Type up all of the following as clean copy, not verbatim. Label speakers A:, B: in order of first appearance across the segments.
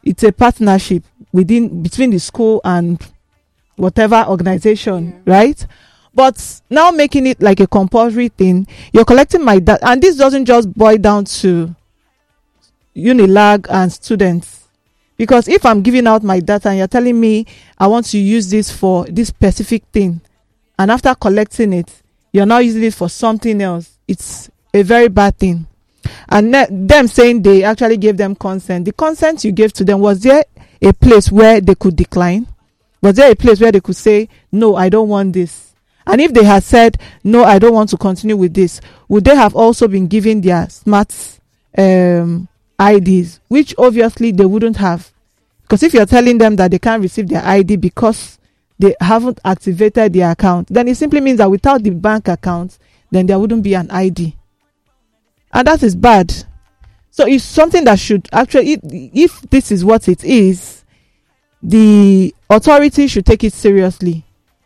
A: it's a partnership between the school and whatever organization, right? But now making it like a compulsory thing, you're collecting my data, and this doesn't just boil down to Unilag and students. Because if I'm giving out my data and you're telling me I want to use this for this specific thing, and after collecting it, you're now using it for something else, it's a very bad thing. And them saying they actually gave them consent. The consent you gave to them, was there a place where they could decline? Was there a place where they could say, no, I don't want this? And if they had said, no, I don't want to continue with this, would they have also been given their smart IDs, which obviously they wouldn't have? Because if you're telling them that they can't receive their ID because they haven't activated their account, then it simply means that without the bank account, then there wouldn't be an ID. And that is bad. So it's something that should actually, if this is what it is, the authority should take it seriously.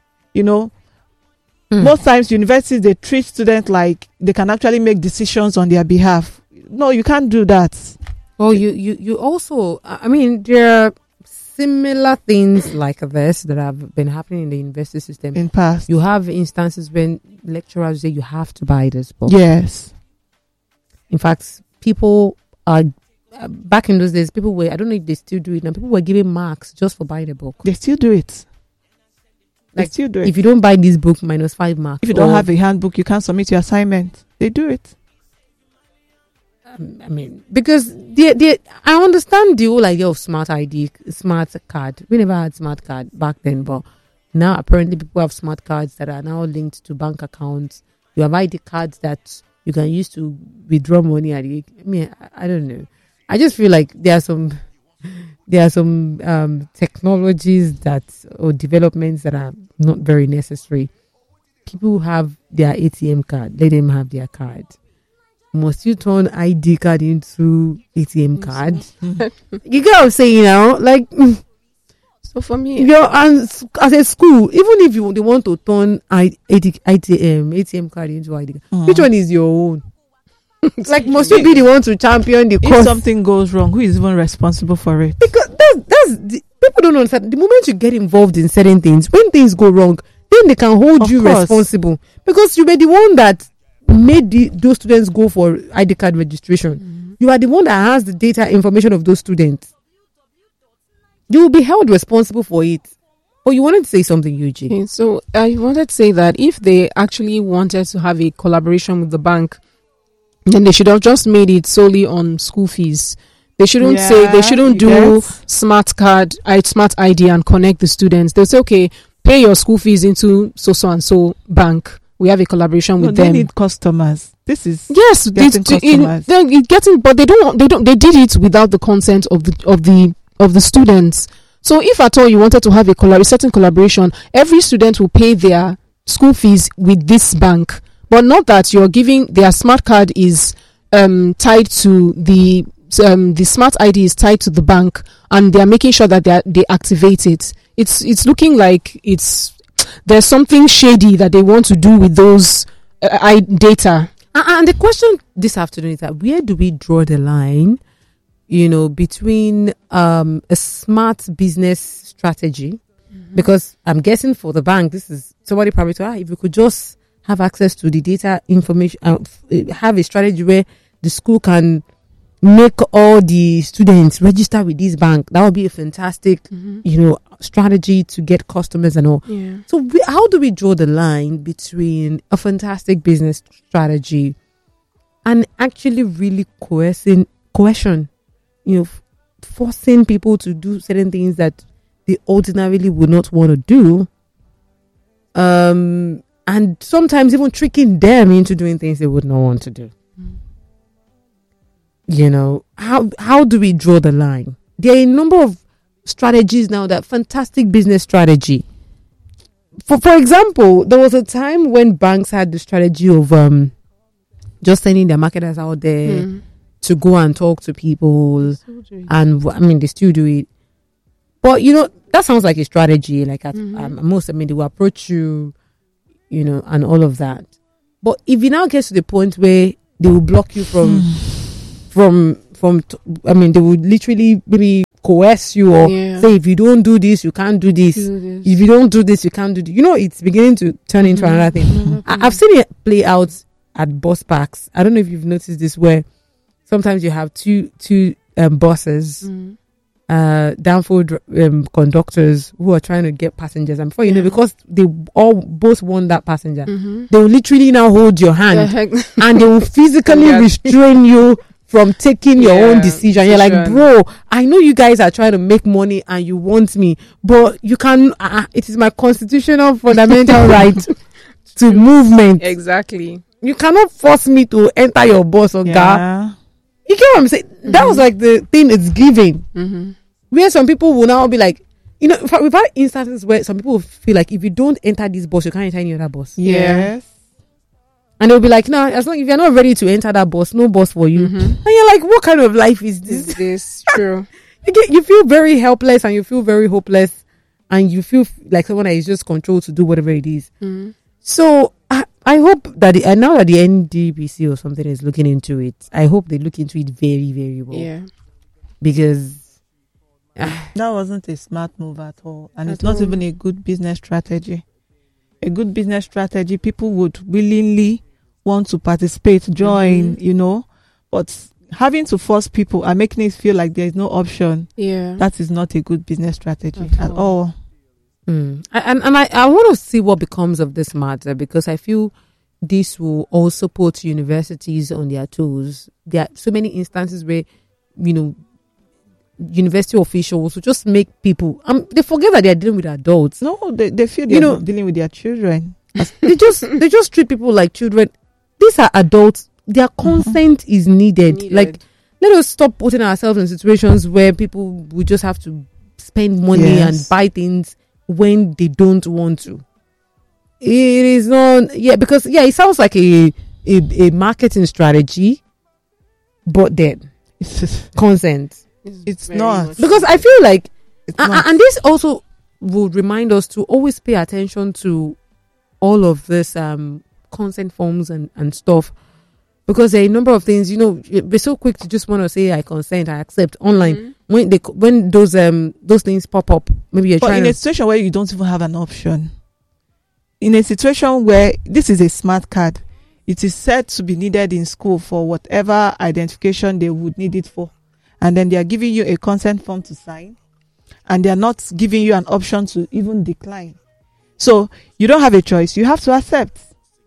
A: Most times universities, they treat students like they can actually make decisions on their behalf. No, you can't do that.
B: Well, you also, I mean, there are similar things like this that have been happening in the university system
A: in past.
B: You have instances when lecturers say you have to buy this book.
A: Yes. In
B: fact, people are, back in those days, people were, I don't know if they still do it now, people were giving marks just for buying a book.
A: They still do it.
B: If you don't buy this book, -5 marks.
A: If you don't have a handbook, you can't submit your assignment. They do it.
B: I mean, because I understand the whole idea of smart ID, smart card. We never had smart card back then, but now apparently people have smart cards that are now linked to bank accounts. You have ID cards that you can use to withdraw money. I don't know. I just feel like there are some technologies or developments that are not very necessary. People who have their ATM card, let them have their card. Must you turn ID card into ATM card? You get what I'm saying now? Like,
C: so for me,
B: as a school, even if they want to turn ATM card into ID card, which one is your own? Like, must you be the one to champion the cause?
A: If something goes wrong, who is even responsible for it?
B: Because people don't understand. The moment you get involved in certain things, when things go wrong, then they can hold you responsible, because you were the one that made those students go for ID card registration. You are the one that has the data information of those students. You will be held responsible for it. But you wanted to say something, Eugene.
C: Okay, so I wanted to say that if they actually wanted to have a collaboration with the bank, then they should have just made it solely on school fees. They shouldn't do smart ID and connect the students. They'll say, okay, pay your school fees into so and so bank. We have a collaboration with them.
A: They need customers. This is
C: customers. They did it without the consent of the students. So if at all you wanted to have a certain collaboration, every student will pay their school fees with this bank, but not that you're giving their smart card is tied to the smart ID is tied to the bank, and they're making sure that they activate it. It's looking like there's something shady that they want to do with those data.
B: And the question this afternoon is that where do we draw the line, between a smart business strategy? Because I'm guessing for the bank, this is somebody probably thought, if we could just have access to the data information, have a strategy where the school can make all the students register with this bank, that would be a fantastic, strategy to get customers and all.
C: Yeah.
B: So how do we draw the line between a fantastic business strategy and actually really coercion, forcing people to do certain things that they ordinarily would not want to do, and sometimes even tricking them into doing things they would not want to do? How do we draw the line? There are a number of strategies now, that fantastic business strategy. For example, there was a time when banks had the strategy of just sending their marketers out there to go and talk to people, and they still do it. But that sounds like a strategy. Like most, they will approach you, and all of that. But if it now gets to the point where they will block you from they would literally maybe coerce you or
C: Yeah.
B: say, if you don't do this, you can't do this. If you don't do this, you can't do this. You know, it's beginning to turn into another thing. I've seen it play out at bus parks. I don't know if you've noticed this, where sometimes you have two buses, downfield conductors who are trying to get passengers, and before you know, because they all both want that passenger, they will literally now hold your hand and they will physically restrain you from taking your own decision. You're like, bro, I know you guys are trying to make money and you want me, but you can. It is my constitutional fundamental right to movement.
C: Exactly.
B: You cannot force me to enter your bus or car. You get what I'm saying? That was like the thing it's giving. Where some people will now be like, you know, we've had instances where some people feel like if you don't enter this bus, you can't enter any other bus.
A: Yes.
B: And they'll be like, no, as long if you're not ready to enter that bus, no bus for you. And you're like, what kind of life is this?
C: Is this true?
B: You feel very helpless and you feel very hopeless, and you feel like someone that is just controlled to do whatever it is. So I hope that now that the NDBC or something is looking into it, I hope they look into it very, very well.
C: Yeah.
B: Because
A: that wasn't a smart move at all. And it's not even a good business strategy. A good business strategy, people would willingly want to participate, join, you know. But having to force people and making it feel like there is no option, that is not a good business strategy at all.
B: And I want to see what becomes of this matter, because I feel this will also put universities on their toes. There are so many instances where, you know, university officials will just make people they forget that they are dealing with adults.
A: No, they feel they're dealing with their children.
B: they just treat people like children. These are adults. Their consent is needed. Like, let us stop putting ourselves in situations where people will just have to spend money and buy things when they don't want to. It is not, because it sounds like a marketing strategy, but then consent.
A: It's not,
B: because I feel like, and this also would remind us to always pay attention to all of this consent forms and stuff, because there are a number of things, you know, we're so quick to just want to say I consent, I accept online. When those things pop up, maybe you're trying
A: in a situation where you don't even have an option, in a situation where this is a smart card, it is said to be needed in school for whatever identification they would need it for, and then they are giving you a consent form to sign, and they are not giving you an option to even decline. So you don't have a choice, you have to accept.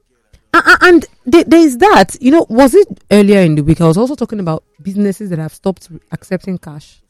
B: And there is that, you know, was it earlier in the week I was also talking about businesses that have stopped accepting cash.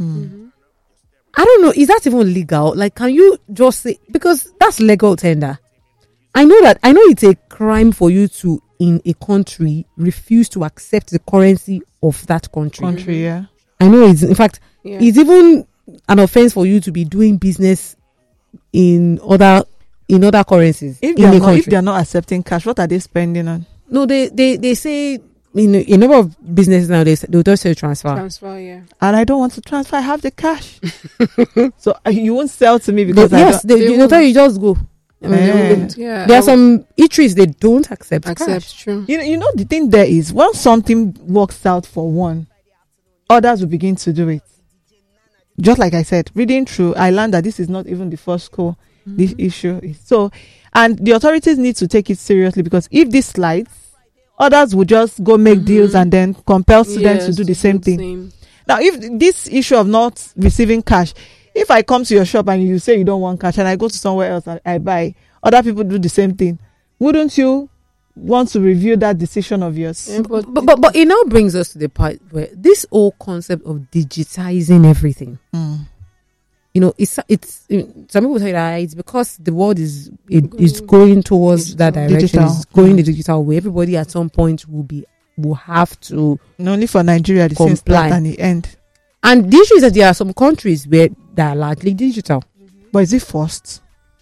B: I don't know, is that even legal? Like, can you just say, because that's legal tender. I know it's a crime for you to, in a country, refuse to accept the currency of that country. I know it's, in fact, it's even an offense for you to be doing business in other currencies.
A: If they are not accepting cash, what are they spending on?
B: No, they say, you know, a number of businesses nowadays, they'll just say transfer.
A: And I don't want to transfer, I have the cash. So you won't sell to me because
B: they'll tell you just go. There are some eateries they don't accept cash.
C: True.
A: You know the thing there is, once something works out for one, others will begin to do it. Just like I said, reading through, I learned that this is not even the first school this issue is. So, and the authorities need to take it seriously, because if this slides, others will just go make deals and then compel students to do the same thing. Now, if this issue of not receiving cash, if I come to your shop and you say you don't want cash and I go to somewhere else and I buy, other people do the same thing, wouldn't you want to review that decision of yours?
B: Yeah, but it now brings us to the part where this whole concept of digitizing everything, you know, it's some people say that it's because the world is going towards that direction, it's going the digital way. Everybody at some point will have to,
A: not only for Nigeria, the same start and the end.
B: And the issue is that there are some countries where they are largely digital.
A: But is it forced?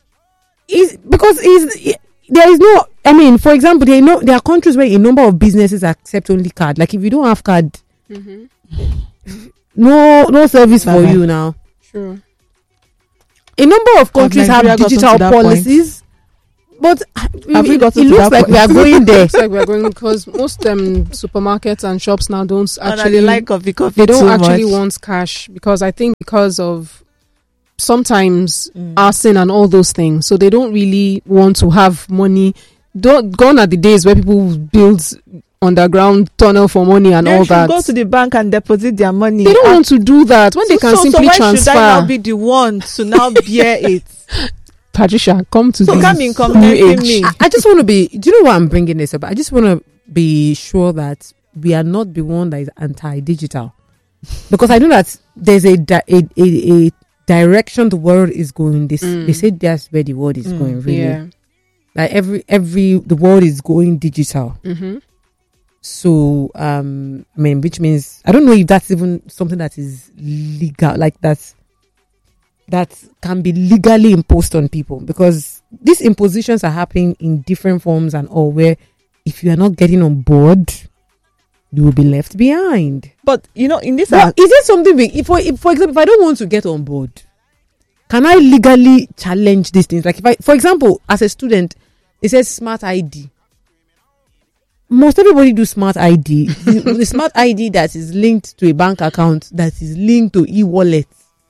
B: There is no, I mean, for example, there are countries where a number of businesses accept only card. Like, if you don't have card, no service for you now.
C: True.
B: A number of countries have digital policies But
A: Have we gotten
B: it
A: to
B: looks
A: that
B: like
A: point?
B: we are going there.
C: Looks like we're going because most supermarkets and shops now don't
A: And I
C: actually
A: like coffee
C: they don't
A: too
C: actually
A: much.
C: want cash because I think because of sometimes arson and all those things, so they don't really want to have money. Gone are the days where people build underground tunnel for money and
A: They
C: all
A: should
C: that.
A: go to the bank and deposit their money.
C: They don't want to do that when they can simply
A: why
C: transfer.
A: should I now be the one to now bear it?
C: Patricia, come to
A: So
C: this
A: come
C: new
A: inconveniencing
C: age.
A: me.
B: I just want to be. Do you know why I'm bringing this up? I just want to be sure that we are not the one that is anti-digital, because I know that there's a direction the world is going. They say that's where the world is going. Really,
C: Yeah.
B: like the world is going digital.
C: Mm-hmm.
B: So I mean, which means I don't know if that's even something that is legal, like that can be legally imposed on people, because these impositions are happening in different forms and all, where if you are not getting on board, you will be left behind.
A: But in this,
B: But is it something for example, if I don't want to get on board, can I legally challenge these things? Like, if I, for example, as a student, it says smart ID. Most everybody do smart ID. The smart ID that is linked to a bank account, that is linked to e-wallet.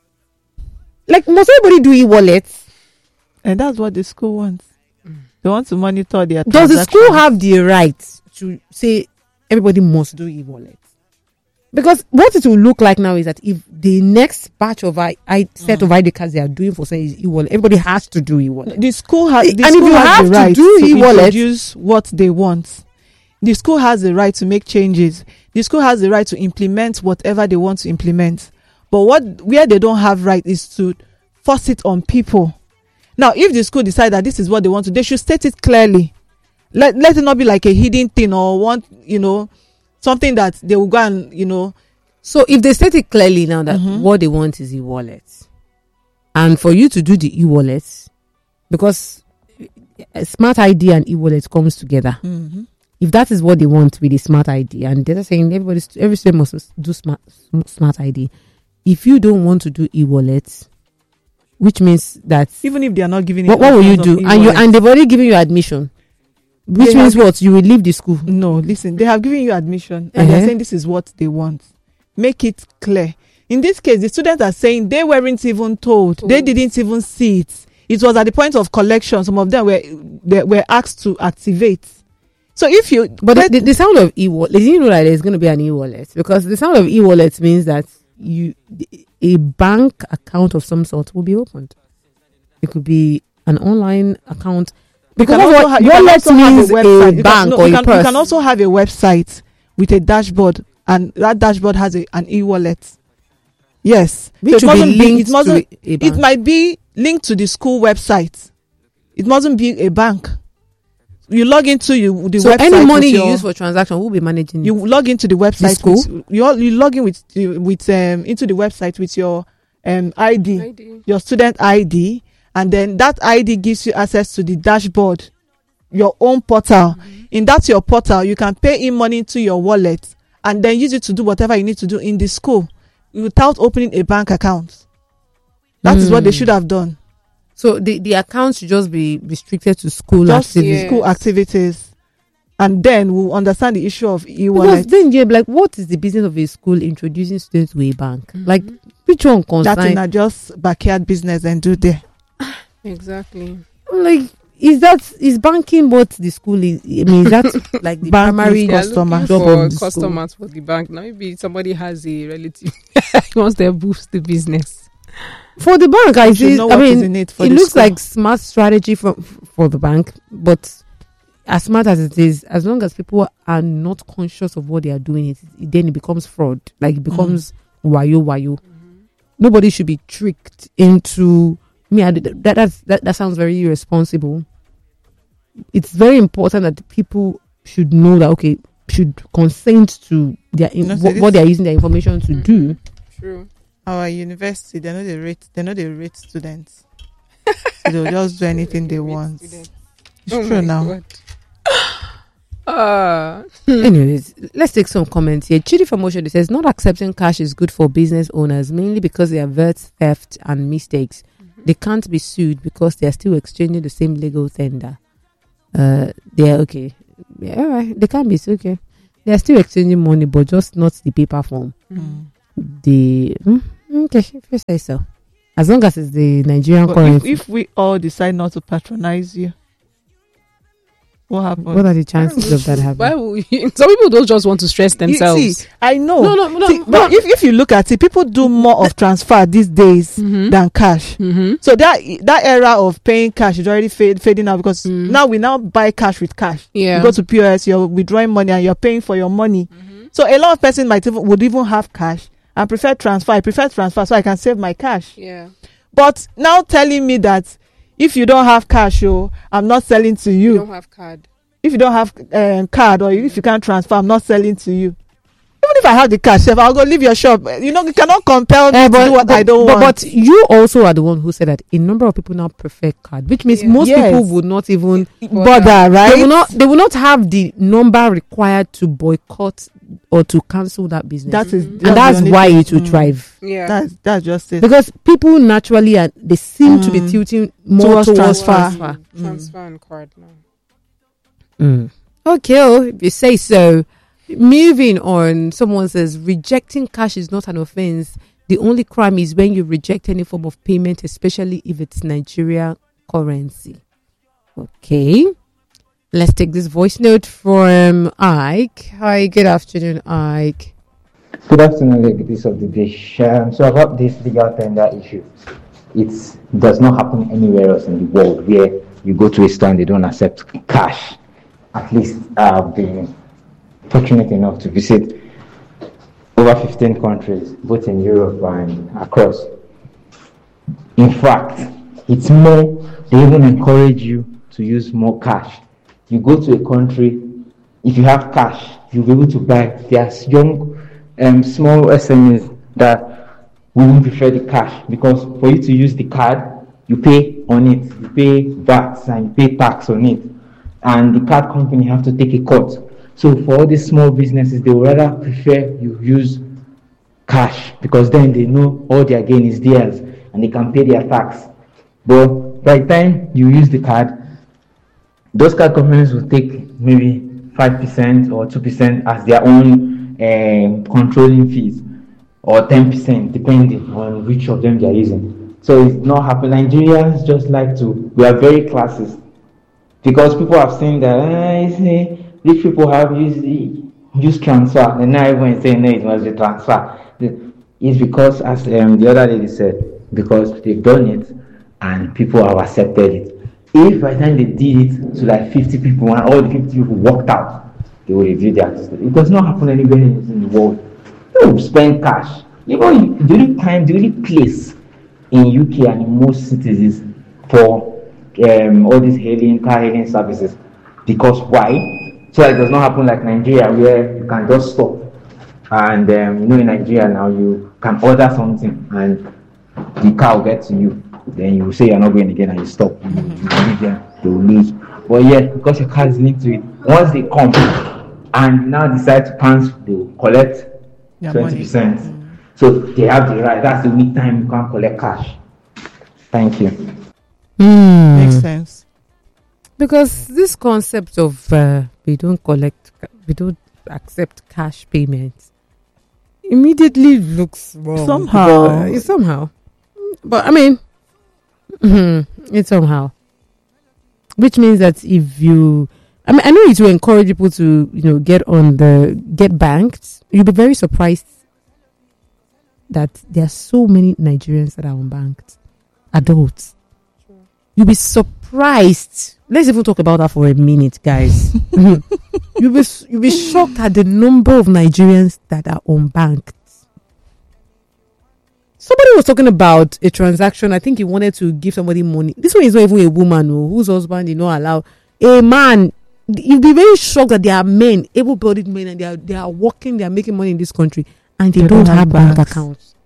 B: Like, most everybody do e-wallets.
A: and that's what the school wants. They want to monitor their.
B: Does the school
A: transactions.
B: have the right to say everybody must do e-wallet? Because what it will look like now is that if the next batch of set of ID cards they are doing for say is e-wallet, everybody has to do e-wallet.
A: The school has.
B: And
A: The
B: if
A: school
B: you
A: has
B: have
A: the
B: to
A: right
B: do
A: to
B: e-wallet-
A: introduce what they want. The school has the right to make changes. The school has the right to implement whatever they want to implement. But where they don't have right is to force it on people. Now, if the school decide that this is what they want to, they should state it clearly. Let it not be like a hidden thing or something that they will go and
B: So if they state it clearly now that what they want is e-wallet, and for you to do the e-wallet, because smart ID and e-wallet comes together. If that is what they want with the smart ID, and they're saying every student must do smart ID. If you don't want to do e-wallet, which means that
A: even if they are not giving it,
B: what will you
A: options of
B: do?
A: e-wallet.
B: And they've already given you admission, which
A: They
B: means
A: have-
B: what? You will leave the school.
A: No, listen, they have given you admission and they're
B: Uh-huh.
A: saying this is what they want. Make it clear. In this case, the students are saying they weren't even told. They didn't even see it. It was at the point of collection. Some of them were asked to activate. So if you...
B: But the sound of e-wallet, did you know that there's going to be an e-wallet? Because the sound of e-wallet means that a bank account of some sort will be opened. It could be an online account. Because wallet means a bank or a purse.
A: You can also have a website with a dashboard, and that dashboard has an e-wallet. Yes.
B: Which
A: So
B: will be
A: mustn't
B: linked
A: it mustn't-
B: to a bank.
A: It might be linked to the school website. It mustn't be a bank. You log into the
B: So
A: website.
B: any money
A: with
B: you
A: your-
B: use for transaction will be managing it.
A: you log into the website.
B: school?
A: You log in into the website with your ID, your student ID, and then that ID gives you access to the dashboard, your own portal. In that your portal, you can pay in money into your wallet and then use it to do whatever you need to do in the school without opening a bank account. That is what they should have done.
B: So the account should just be restricted to school
A: Just
B: activities.
A: school activities, and then we'll understand the issue of
B: Because
A: e-wallet.
B: then you're like, what is the business of a school introducing students to a bank? Like, which one
A: That is
B: concern?
A: not just backyard business and do there.
C: Exactly.
B: Like, is banking what the school is? I mean, is that like the
A: Bank
B: primary
A: is customer.
B: job
C: for
B: of the school?
C: customers for the bank. Now maybe somebody has a relative he wants to boost the business.
B: For the bank, I
A: You should
B: see.
A: know
B: I
A: what is
B: mean,
A: in it for
B: it
A: the
B: looks
A: school.
B: like smart strategy for the bank, but as smart as it is, as long as people are not conscious of what they are doing, then it becomes fraud. Like, it becomes wayo. Nobody should be tricked into me. That sounds very irresponsible. It's very important that people should know that should consent to their what they are using their information to do.
C: True.
A: Our university, they know they rate students. So they'll just do anything they want. It's true now.
B: Anyways, let's take some comments here. Chidi from Motion says, not accepting cash is good for business owners, mainly because they avert theft and mistakes. They can't be sued because they are still exchanging the same legal tender. they're okay. Yeah, all right. They can be, it's okay. They're still exchanging money, but just not the paper form. Okay, if you say so. As long as it's the Nigerian
A: But
B: currency.
A: if we all decide not to patronize you, what happens?
B: What are the chances of that happening?
C: Why would some people don't just want to stress themselves.
A: You see, I know.
C: No,
A: See, but if you look at it, people do more of transfer these days than cash. So that era of paying cash is already fading out, because now we now buy cash with cash.
C: Yeah.
A: You go to POS, you're withdrawing money and you're paying for your money. So a lot of person would even have cash and prefer transfer. I prefer transfer so I can save my cash.
C: Yeah.
A: But now telling me that if you don't have cash, I'm not selling to you.
C: You don't have card.
A: If you don't have card, or if you can't transfer, I'm not selling to you. Even if I have the cash, I'll go leave your shop. You cannot compel me to do what I don't want.
B: But you also are the one who said that a number of people now prefer card, which means most
A: Yes.
B: people would not even
A: bother, right?
B: They will not have the number required to boycott or to cancel that business. That's
A: the
B: why
A: only
B: it will thrive.
C: Yeah.
A: That's just it.
B: Because people naturally they seem to be tilting more towards transfer.
C: Transfer and card now.
B: Okay, if you say so. Moving on, someone says rejecting cash is not an offense. The only crime is when you reject any form of payment, especially if it's Nigeria currency. Okay, let's take this voice note from Ike. Hi, good afternoon, Ike.
D: Good afternoon, ladies of the dish. So about this legal tender issue, it does not happen anywhere else in the world where you go to a store and they don't accept cash. At least I've been fortunate enough to visit over 15 countries, both in Europe and across. In fact, it's more, they even encourage you to use more cash. You go to a country, if you have cash, you'll be able to buy. There's young, small SMEs that will prefer the cash, because for you to use the card, you pay on it, you pay VAT and you pay tax on it, and the card company have to take a cut. So for all these small businesses, they would rather prefer you use cash, because then they know all their gain is theirs and they can pay their tax. But by the time you use the card, those card companies will take maybe 5% or 2% as their own controlling fees, or 10%, depending on which of them they are using. So it's not happening. Nigerians just like we are very classist, because people have seen that rich people have used transfer, and now everyone is saying no, it must be transfer. It's because, as the other lady said, because they've done it and people have accepted it. If by the time they did it to like 50 people and all the 50 people walked out, they will review their system. It does not happen anywhere else in the world. You spend cash. The only place in UK and in most cities is for all these car hailing services. Because why? So it does not happen like Nigeria, where you can just stop. And in Nigeria now, you can order something and the car will get to you. Then you say you're not going again and you stop. You leave them, they will lose. But yeah, because your car is linked to it, once they come and now decide to cancel, they will collect 20%. So they have the right. That's the only time you can collect cash. Thank you.
A: Makes sense.
B: Because this concept of we don't accept cash payments immediately looks wrong. Somehow. But I mean, it's somehow. Which means that if you, I know it will encourage people to, get banked. You'll be very surprised that there are so many Nigerians that are unbanked. Adults. You'll be surprised. Let's even talk about that for a minute, guys. You'll be shocked at the number of Nigerians that are unbanked. Somebody was talking about a transaction. I think he wanted to give somebody money. This one is not even a woman whose husband did not allow. A man. You'll be very shocked that there are men, able-bodied men, and they are working, they are making money in this country, and they don't have bank accounts.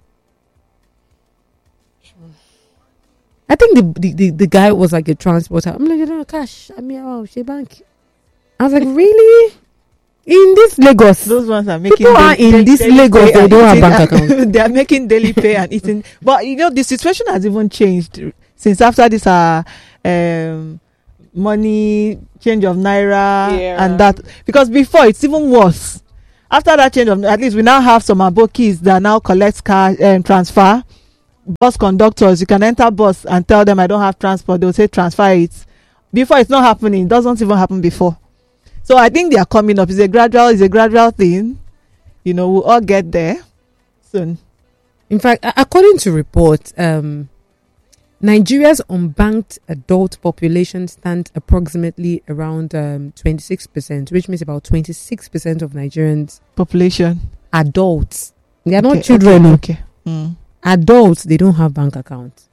B: I think the guy was like a transporter. I'm like, you don't have cash. She bank. I was like, really? In this Lagos,
A: those ones are making.
B: People are in this Lagos. They don't have bank accounts.
A: They are making daily pay and eating. But the situation has even changed since after this money, change of naira,
C: Yeah.
A: and that. Because before, it's even worse. After that change of, at least we now have some abokis that now collect cash transfer. Bus conductors, you can enter bus and tell them I don't have transport. They'll say transfer it. Before, it's not happening. It doesn't even happen before. So I think they are coming up. It's a gradual thing. You know, we'll all get there soon.
B: In fact, according to reports, Nigeria's unbanked adult population stands approximately around 26%, which means about 26% of Nigerians
A: Population.
B: adults. They are not
A: Okay,
B: children.
A: Okay. Mm.
B: Adults, they don't have bank accounts.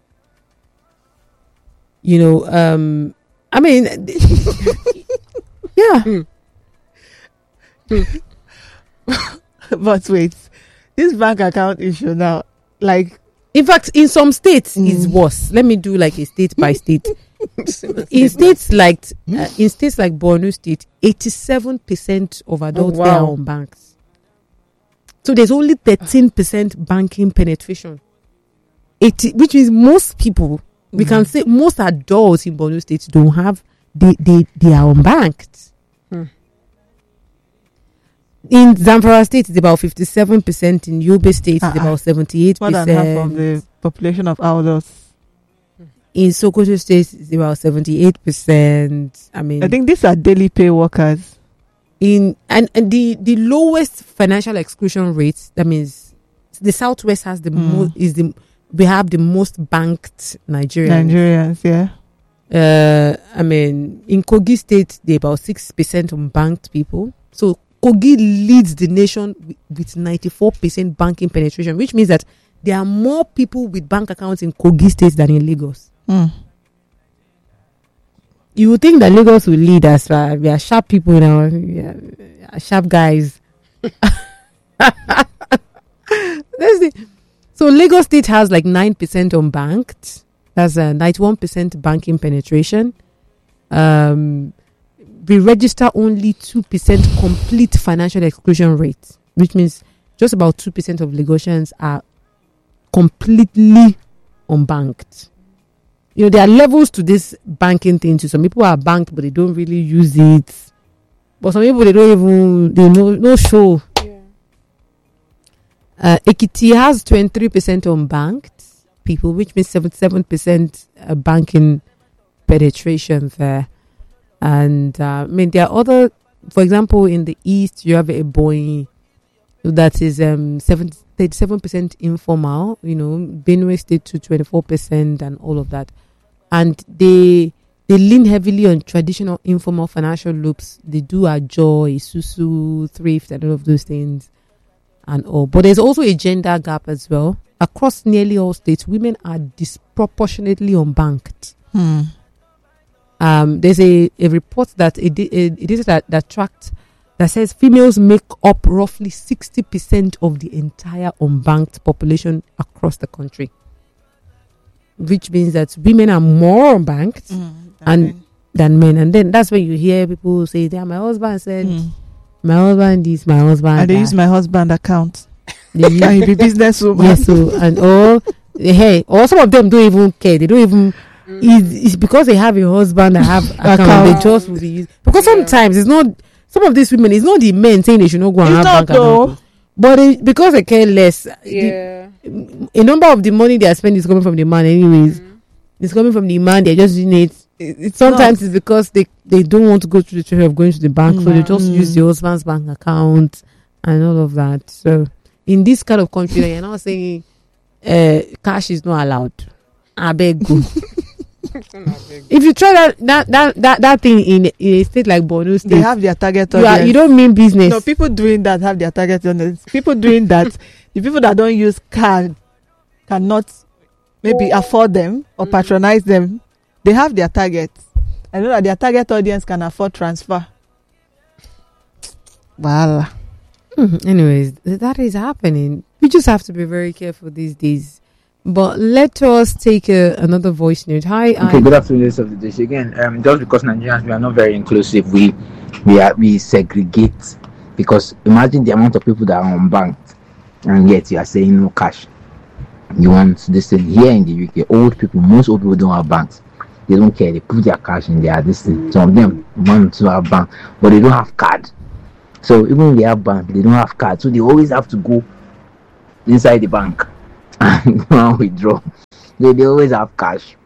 B: You know, I mean, yeah.
A: But wait, this bank account issue now, like,
B: In fact, in some states, it's worse. Let me do like a state by state. In states like Borno State, 87% of adults there are on banks. So there's only 13% banking penetration. Which means most people, we can say most adults in Borno State don't have. They are unbanked. In Zamfara State, it's about 57%. In Yobe State, it's about 78%.
A: more than half of the population of adults.
B: In Sokoto State, it's about 78%. I mean,
A: I think these are daily pay workers.
B: and the lowest financial exclusion rates. That means the Southwest has the most. We have the most banked Nigerians.
A: Yeah.
B: I mean, in Kogi State, they're about 6% unbanked people. So Kogi leads the nation with 94% banking penetration, which means that there are more people with bank accounts in Kogi State than in Lagos. You would think that Lagos will lead us. We are sharp people now. We are sharp guys. So Lagos State has like 9% unbanked. That's a 91% banking penetration. We register only 2% complete financial exclusion rate, which means just about 2% of Lagosians are completely unbanked. You know, there are levels to this banking thing too. Some people are banked, but they don't really use it. But some people, they no show. Ekiti has 23% unbanked people, which means 77% banking penetration there. And I mean, there are other, for example, in the east, you have a Ebonyi that is 37% informal, you know, Benue State to 24% and all of that. And they lean heavily on traditional informal financial loops. They do Ajo, Isusu, thrift, and all of those things and all. But there's also a gender gap as well. Across nearly all states, women are disproportionately unbanked. There's a report that it is that tracked that says females make up roughly 60% of the entire unbanked population across the country, which means that women are more unbanked than men. And then that's when you hear people say, "Yeah, my husband said, my husband this, my husband
A: And they
B: that."
A: use my husband account.
B: They use-
A: And he be businesswoman.
B: Yes, so and or some of them don't even care. They don't even. It's because they have a husband that have account. They just will be used. Because sometimes it's not. Some of these women, it's not the men saying they should not go and
A: It's
B: have
A: not
B: bank account. But because they care less, a number of the money they are spending is coming from the man anyways. It's coming from the man. They're just using it. Sometimes it's because they don't want to go through the trouble of going to the bank, so they just use the husband's bank account and all of that. So in this kind of country, you're not saying cash is not allowed. I beg you. If you try that thing in a state like Borno State,
A: They have their target audience.
B: you don't mean business.
A: No, people doing that have their target audience. People doing that, the people that don't use card cannot maybe afford them or patronize them. They have their target. I know that their target audience can afford transfer. Wow.
B: Anyways, that is happening. We just have to be very careful these days. But let us take another voice note. Hi,
E: Okay, good afternoon, of the day. Again, just because Nigerians, we are not very inclusive, we segregate. Because imagine the amount of people that are unbanked, and yet you are saying no cash. You want this thing here in the UK, most old people don't have banks. They don't care. They put their cash in their this thing. Some of them want to have bank, but they don't have card. So even if they have bank, they don't have card. So they always have to go inside the bank and go and withdraw. They always have cash.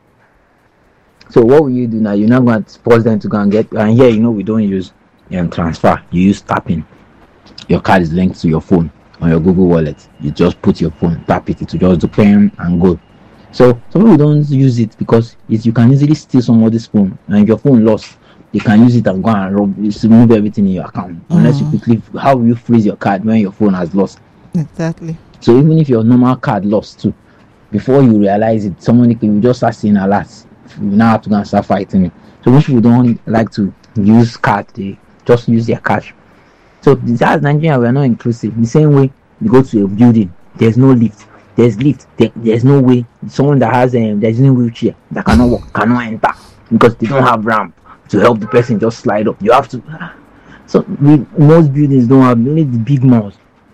E: So what will you do now? You're not going to force them to go and get. And here, we don't use transfer. You use tapping. Your card is linked to your phone on your Google Wallet. You just put your phone, tap it, to just do pay and go. So some people don't use it because you can easily steal somebody's phone, and if your phone lost, you can use it and go and remove everything in your account. Unless you quickly, how will you freeze your card when your phone has lost?
A: Exactly.
E: So even if your normal card lost too, before you realize it, somebody can just start seeing alerts. You now have to go and start fighting it. So most people don't like to use card; they just use their cash. So as Nigeria, we are not inclusive. The same way you go to a building, there's no lift. There's lift. There's no way. Someone that has there's no wheelchair that cannot walk, cannot enter because they don't have ramp to help the person just slide up. You have to. So most buildings don't have, only the big malls.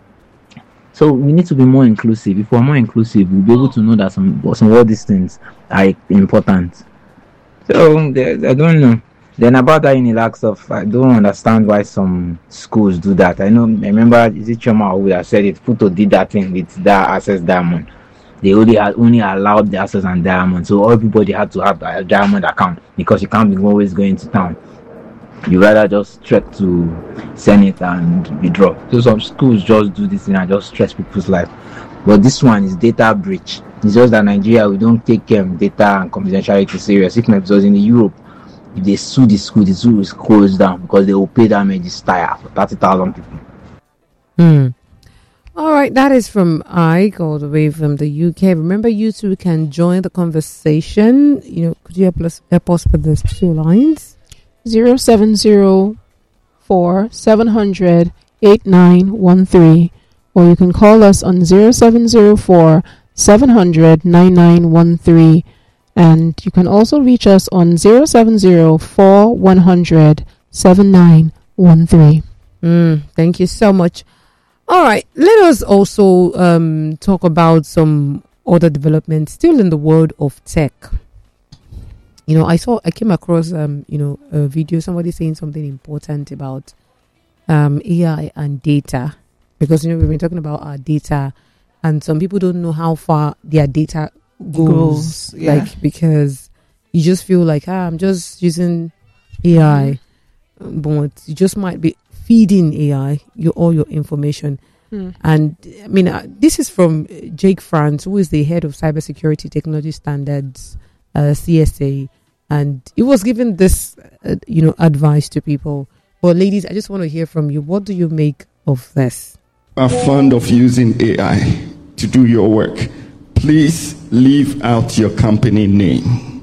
E: So we need to be more inclusive. If we're more inclusive, we'll be able to know that some all these things are important. So I don't know. Then about that Unilag stuff, I don't understand why some schools do that. I remember, is it Choma who that said it? Futo did that thing with that Access Diamond. They only allowed the Access and Diamond, so everybody had to have a Diamond account because you can't be always going to town. You rather just trek to Senate and withdraw. So some schools just do this thing and just stress people's life. But this one is data breach. It's just that Nigeria, we don't take data and confidentiality serious. If it was in Europe, if they sue the school is closed down because they will pay damages tire for 30,000 people.
B: All right, that is from Ike, all the way from the UK. Remember, you too can join the conversation. Could you help us with the two lines?
C: 0704 700 8913, or you can call us on 0704 700 9913. And you can also reach us on 0704 100 7913.
B: Thank you so much. All right, let us also talk about some other developments still in the world of tech. I came across a video, somebody saying something important about AI and data, because we've been talking about our data, and some people don't know how far their data goes, because you just feel like I'm just using AI, but you just might be feeding AI all your information. And this is from Jake France, who is the head of cybersecurity technology standards, CSA, and he was giving this advice to people. But ladies, I just want to hear from you. What do you make of this?
F: Are fond of using AI to do your work, please leave out your company name.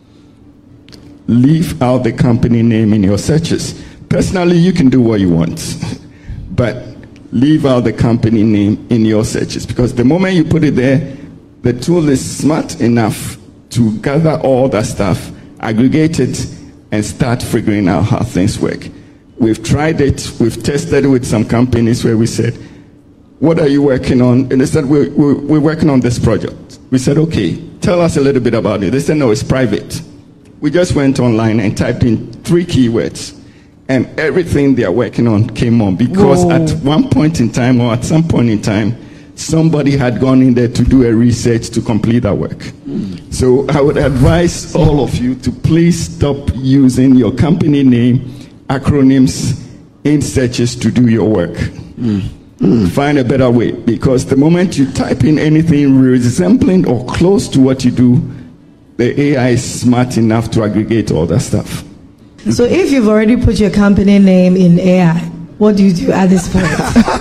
F: Leave out the company name in your searches. Personally, you can do what you want, but leave out the company name in your searches, because the moment you put it there, the tool is smart enough to gather all that stuff, aggregate it, and start figuring out how things work. We've tried it. We've tested it with some companies where we said, what are you working on? And they said, we're working on this project. We said, okay, tell us a little bit about it. They said, no, it's private. We just went online and typed in 3 keywords, and everything they are working on came on, because at one point in time, or at some point in time, somebody had gone in there to do a research to complete that work. So I would advise all of you to please stop using your company name, acronyms in searches to do your work. Find a better way, because the moment you type in anything resembling or close to what you do, the AI is smart enough to aggregate all that stuff.
G: So if you've already put your company name in AI, what do you do at this point?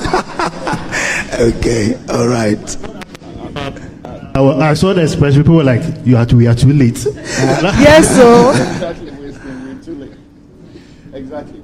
H: Okay, all right. I saw the expression, people were like, we are too late.
A: Yes, so.
F: Exactly, we're too late. Exactly.